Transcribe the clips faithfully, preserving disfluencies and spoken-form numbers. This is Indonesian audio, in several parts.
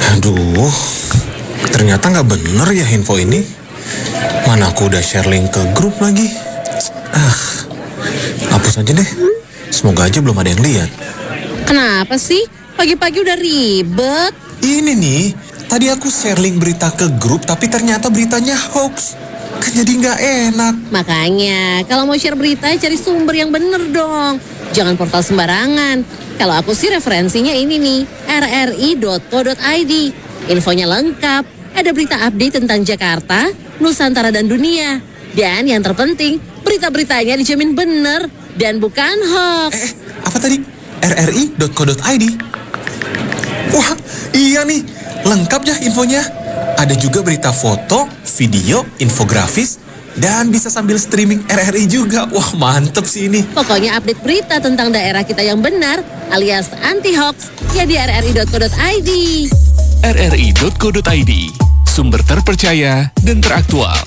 Aduh, ternyata nggak bener ya info ini. Mana aku udah share link ke grup lagi. Ah, hapus aja deh. Semoga aja belum ada yang lihat. Kenapa sih? Pagi-pagi udah ribet. Ini nih, tadi aku share link berita ke grup, tapi ternyata beritanya hoax. Kan jadi nggak enak. Makanya, kalau mau share berita, cari sumber yang bener dong. Jangan portal sembarangan. Kalau aku sih referensinya ini nih, r r i dot co dot i d. Infonya lengkap, ada berita update tentang Jakarta, Nusantara dan dunia. Dan yang terpenting, berita-beritanya dijamin bener dan bukan hoax. Eh, apa tadi? r r i dot co dot i d. Wah, iya nih, lengkap ya infonya. Ada juga berita foto, video, infografis, dan bisa sambil streaming R R I juga. Wah, mantep sih ini. Pokoknya update berita tentang daerah kita yang benar, alias anti-hoax, ya di r r i dot co dot i d. r r i dot co dot i d, sumber terpercaya dan teraktual.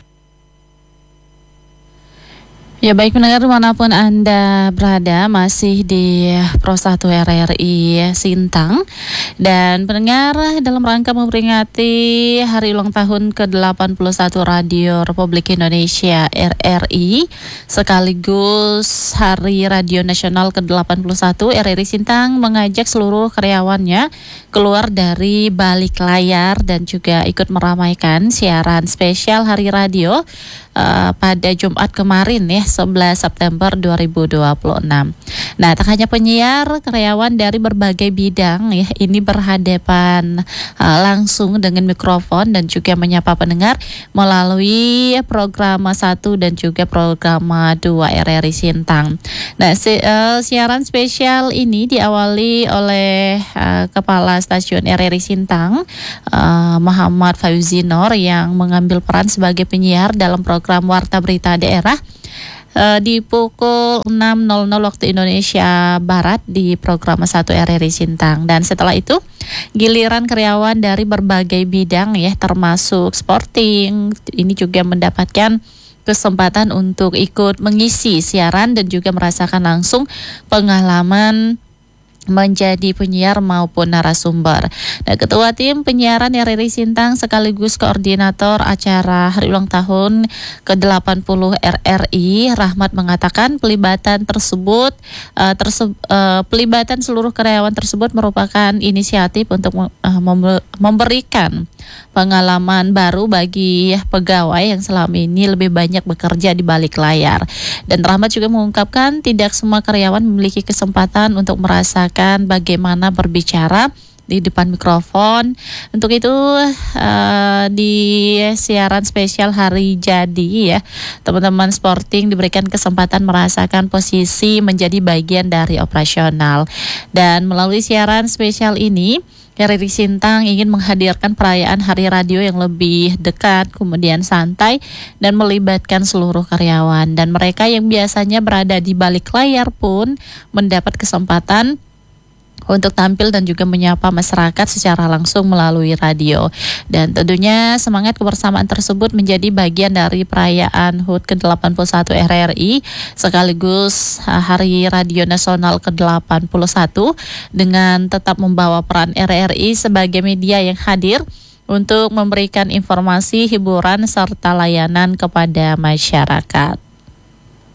Ya baik pendengar dimanapun Anda berada, masih di Pro satu R R I Sintang. Dan pendengar, dalam rangka memperingati hari ulang tahun ke delapan puluh satu Radio Republik Indonesia R R I, sekaligus Hari Radio Nasional ke delapan puluh satu, R R I Sintang mengajak seluruh karyawannya keluar dari balik layar dan juga ikut meramaikan siaran spesial Hari Radio uh, pada Jumat kemarin ya, sebelas September dua ribu dua puluh enam. Nah, tak hanya penyiar, karyawan dari berbagai bidang ya ini berhadapan uh, langsung dengan mikrofon dan juga menyapa pendengar melalui program satu dan juga program dua R R I Sintang. Nah, si, uh, siaran spesial ini diawali oleh uh, Kepala Stasiun R R I Sintang, uh, Muhammad Fauzinor, yang mengambil peran sebagai penyiar dalam program Warta Berita Daerah Uh, di pukul enam nol nol waktu Indonesia Barat di program satu R R I Sintang. Dan setelah itu giliran karyawan dari berbagai bidang ya, termasuk sporting, ini juga mendapatkan kesempatan untuk ikut mengisi siaran dan juga merasakan langsung pengalaman menjadi penyiar maupun narasumber. Nah, Ketua Tim Penyiaran R R I Sintang sekaligus Koordinator acara Hari Ulang Tahun ke delapan puluh R R I, Rahmat, mengatakan pelibatan tersebut uh, terse- uh, pelibatan seluruh karyawan tersebut merupakan inisiatif untuk uh, mem- memberikan pengalaman baru bagi pegawai yang selama ini lebih banyak bekerja di balik layar. Dan Rahmat juga mengungkapkan tidak semua karyawan memiliki kesempatan untuk merasakan bagaimana berbicara di depan mikrofon. Untuk itu uh, di siaran spesial hari jadi ya, teman-teman sporting diberikan kesempatan merasakan posisi menjadi bagian dari operasional. Dan melalui siaran spesial ini, R R I Sintang ingin menghadirkan perayaan Hari Radio yang lebih dekat, kemudian santai, dan melibatkan seluruh karyawan. Dan mereka yang biasanya berada di balik layar pun mendapat kesempatan untuk tampil dan juga menyapa masyarakat secara langsung melalui radio. Dan tentunya semangat kebersamaan tersebut menjadi bagian dari perayaan H U T ke delapan puluh satu R R I sekaligus Hari Radio Nasional ke delapan puluh satu, dengan tetap membawa peran R R I sebagai media yang hadir untuk memberikan informasi, hiburan, serta layanan kepada masyarakat.